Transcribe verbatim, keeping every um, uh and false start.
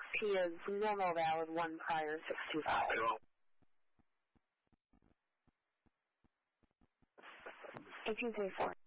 He is normal valid one prior six two five. eighteen thirty-four.